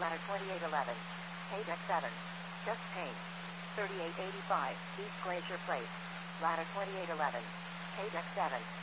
ladder 2811, pay deck 7, just paint, 3885, East Glacier Place, ladder 2811, pay deck 7.